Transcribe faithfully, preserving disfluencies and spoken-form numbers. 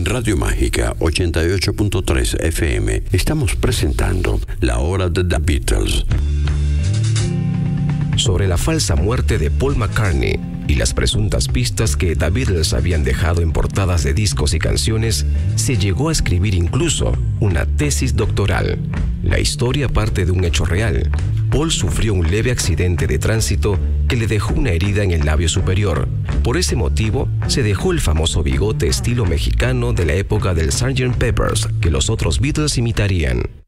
Radio Mágica ochenta y ocho punto tres F M estamos presentando La Hora de The Beatles. Sobre la falsa muerte de Paul McCartney y las presuntas pistas que The Beatles habían dejado en portadas de discos y canciones, se llegó a escribir incluso una tesis doctoral. La historia parte de un hecho real. Paul sufrió un leve accidente de tránsito que le dejó una herida en el labio superior. Por ese motivo, se dejó el famoso bigote estilo mexicano de la época del sergeant Pepper's que los otros Beatles imitarían.